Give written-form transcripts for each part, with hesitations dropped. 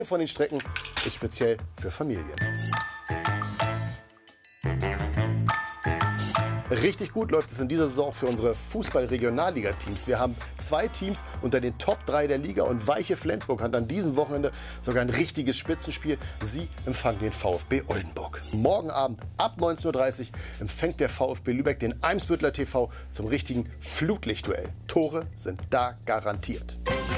von den Strecken ist speziell für Familien. Richtig gut läuft es in dieser Saison auch für unsere Fußball-Regionalliga-Teams. Wir haben 2 Teams unter den Top 3 der Liga und Weiche Flensburg hat an diesem Wochenende sogar ein richtiges Spitzenspiel. Sie empfangen den VfB Oldenburg. Morgen Abend ab 19:30 Uhr empfängt der VfB Lübeck den Eimsbüttler TV zum richtigen Flutlichtduell. Tore sind da garantiert.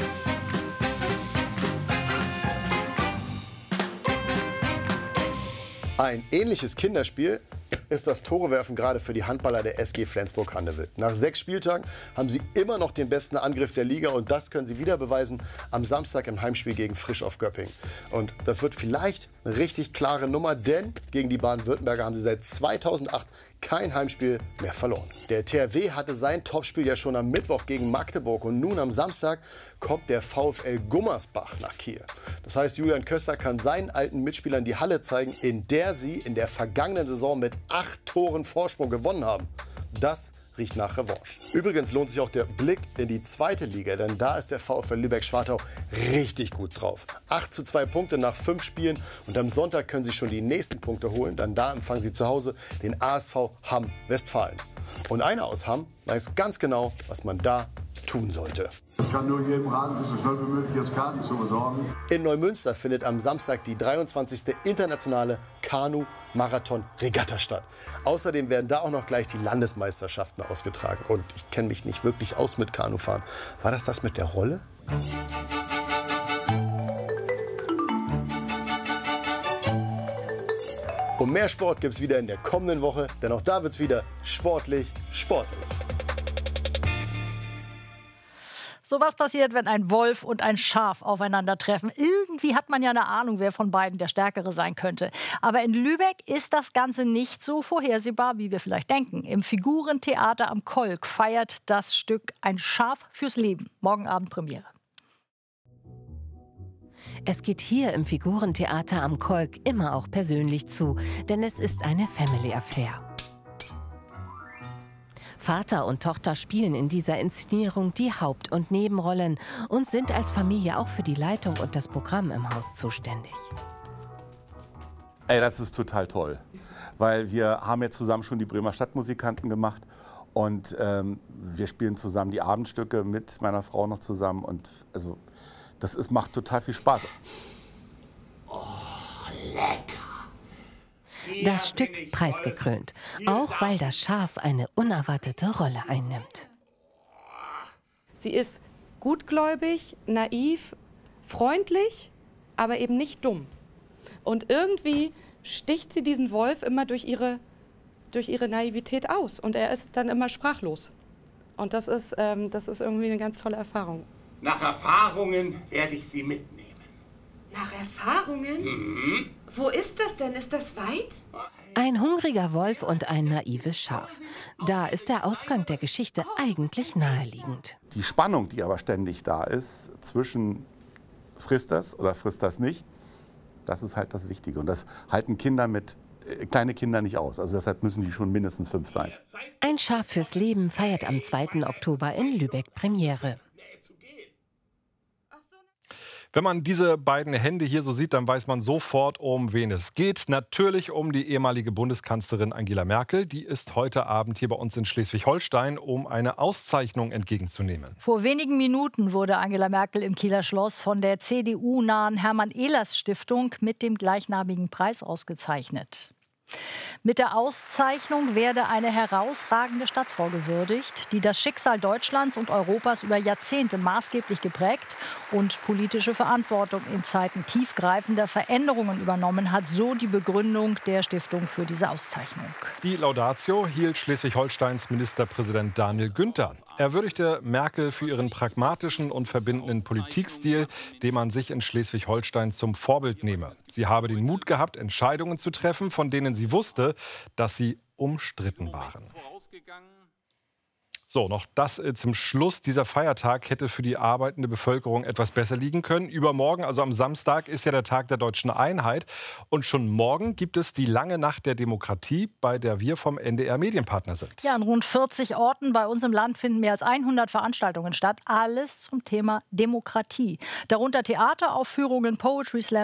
Ein ähnliches Kinderspiel ist das Torewerfen gerade für die Handballer der SG Flensburg-Handewitt. Nach 6 Spieltagen haben sie immer noch den besten Angriff der Liga und das können sie wieder beweisen am Samstag im Heimspiel gegen Frisch auf Göppingen. Und das wird vielleicht eine richtig klare Nummer, denn gegen die Baden-Württemberger haben sie seit 2008 kein Heimspiel mehr verloren. Der THW hatte sein Topspiel ja schon am Mittwoch gegen Magdeburg und nun am Samstag kommt der VfL Gummersbach nach Kiel. Das heißt, Julian Köster kann seinen alten Mitspielern die Halle zeigen, in der sie in der vergangenen Saison mit 8 Toren Vorsprung gewonnen haben. Das riecht nach Revanche. Übrigens lohnt sich auch der Blick in die 2. Liga, denn da ist der VfL Lübeck-Schwartau richtig gut drauf. 8:2 Punkte nach 5 Spielen und am Sonntag können sie schon die nächsten Punkte holen. Dann da empfangen sie zu Hause den ASV Hamm Westfalen. Und einer aus Hamm weiß ganz genau, was man da tun sollte. Ich kann nur jedem raten, sich so schnell wie möglich jetzt Karten zu besorgen. In Neumünster findet am Samstag die 23. internationale Kanu-Marathon-Regatta statt. Außerdem werden da auch noch gleich die Landesmeisterschaften ausgetragen. Und ich kenne mich nicht wirklich aus mit Kanufahren. War das mit der Rolle? Und mehr Sport gibt es wieder in der kommenden Woche, denn auch da wird es wieder sportlich. So was passiert, wenn ein Wolf und ein Schaf aufeinandertreffen. Irgendwie hat man ja eine Ahnung, wer von beiden der Stärkere sein könnte. Aber in Lübeck ist das Ganze nicht so vorhersehbar, wie wir vielleicht denken. Im Figurentheater am Kolk feiert das Stück Ein Schaf fürs Leben. Morgen Abend Premiere. Es geht hier im Figurentheater am Kolk immer auch persönlich zu, denn es ist eine Family Affair. Vater und Tochter spielen in dieser Inszenierung die Haupt- und Nebenrollen und sind als Familie auch für die Leitung und das Programm im Haus zuständig. Ey, das ist total toll, weil wir haben jetzt zusammen schon die Bremer Stadtmusikanten gemacht und wir spielen zusammen die Abendstücke mit meiner Frau noch zusammen und also macht total viel Spaß. Oh, lecker! Das Stück preisgekrönt, auch weil das Schaf eine unerwartete Rolle einnimmt. Sie ist gutgläubig, naiv, freundlich, aber eben nicht dumm. Und irgendwie sticht sie diesen Wolf immer durch ihre Naivität aus. Und er ist dann immer sprachlos. Und das ist irgendwie eine ganz tolle Erfahrung. Nach Erfahrungen werde ich Sie mitnehmen. Nach Erfahrungen? Mhm. Wo ist das denn? Ist das weit? Ein hungriger Wolf und ein naives Schaf. Da ist der Ausgang der Geschichte eigentlich naheliegend. Die Spannung, die aber ständig da ist, zwischen frisst das oder frisst das nicht, das ist halt das Wichtige. Und das halten kleine Kinder nicht aus. Also deshalb müssen die schon mindestens 5 sein. Ein Schaf fürs Leben feiert am 2. Oktober in Lübeck Premiere. Wenn man diese beiden Hände hier so sieht, dann weiß man sofort, um wen es geht. Natürlich um die ehemalige Bundeskanzlerin Angela Merkel. Die ist heute Abend hier bei uns in Schleswig-Holstein, um eine Auszeichnung entgegenzunehmen. Vor wenigen Minuten wurde Angela Merkel im Kieler Schloss von der CDU-nahen Hermann-Ehlers-Stiftung mit dem gleichnamigen Preis ausgezeichnet. Mit der Auszeichnung werde eine herausragende Staatsfrau gewürdigt, die das Schicksal Deutschlands und Europas über Jahrzehnte maßgeblich geprägt und politische Verantwortung in Zeiten tiefgreifender Veränderungen übernommen hat, so die Begründung der Stiftung für diese Auszeichnung. Die Laudatio hielt Schleswig-Holsteins Ministerpräsident Daniel Günther. Er würdigte Merkel für ihren pragmatischen und verbindenden Politikstil, den man sich in Schleswig-Holstein zum Vorbild nehme. Sie habe den Mut gehabt, Entscheidungen zu treffen, von denen sie wusste, dass sie umstritten waren. So, noch das zum Schluss. Dieser Feiertag hätte für die arbeitende Bevölkerung etwas besser liegen können. Übermorgen, also am Samstag, ist ja der Tag der deutschen Einheit. Und schon morgen gibt es die lange Nacht der Demokratie, bei der wir vom NDR Medienpartner sind. Ja, an rund 40 Orten bei uns im Land finden mehr als 100 Veranstaltungen statt. Alles zum Thema Demokratie. Darunter Theateraufführungen, Poetry Slam,